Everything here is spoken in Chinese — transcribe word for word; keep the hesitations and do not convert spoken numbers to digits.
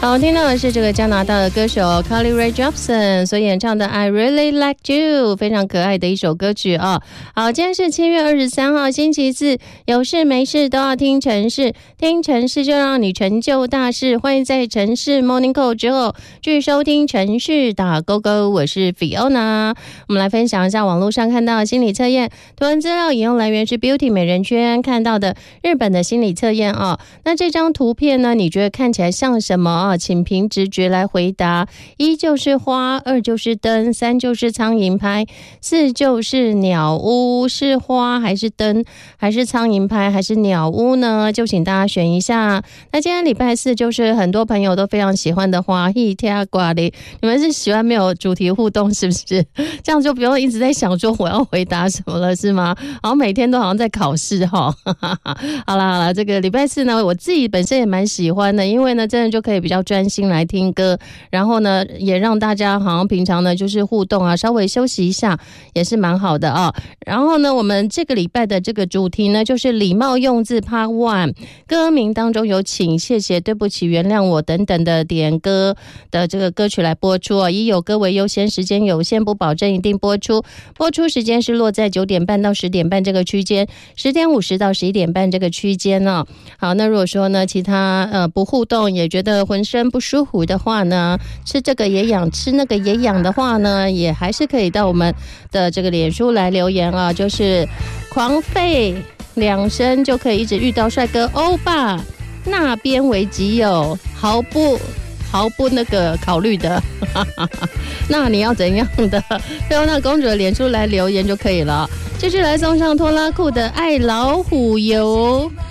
好，听到的是这个加拿大的歌手 Carly Rae Jepsen 所演唱的 I Really Like You， 非常可爱的一首歌曲啊。好，今天是七月二十三号星期四，有事没事都要听城市，听城市就让你成就大事。欢迎在城市 Morning Call 之后继续收听城市打勾勾，我是 Fiona。我们来分享一下网络上看到的心理测验，图文资料引用来源是 Beauty 美人圈看到的日本的心理测验啊。那这张图片呢，你觉得看起来像什么啊？请凭直觉来回答。一就是花，二就是灯，三就是苍蝇拍，四就是鸟屋。是花还是灯还是苍蝇拍还是鸟屋呢？就请大家选一下。那今天礼拜四就是很多朋友都非常喜欢的花一天挂哩，你们是喜欢没有主题互动是不是？这样就不用一直在想说我要回答什么了是吗？好像每天都好像在考试哈。好啦好啦，这个礼拜四呢，我自己本身也蛮喜欢的，因为呢真的就可以比较专心来听歌，然后呢也让大家好像平常呢就是互动啊，稍微休息一下也是蛮好的啊。然后呢我们这个礼拜的这个主题呢就是礼貌用字 Part One， 歌名当中有请、谢谢、对不起、原谅我等等的点歌的这个歌曲来播出啊，以有歌为优先，时间有限，不保证一定播出。播出时间是落在九点半到十点半这个区间，十点五十到十一点半这个区间呢。好，那如果说呢其他呃不互动也觉得浑身不舒服的话呢，吃这个也痒吃那个也痒的话呢，也还是可以到我们的这个脸书来留言啊，就是狂吠两声就可以一直遇到帅哥欧巴，那边为己有，毫不毫不那个考虑的。那你要怎样的？到那公主的脸书来留言就可以了。继续来送上拖拉库的爱老虎油。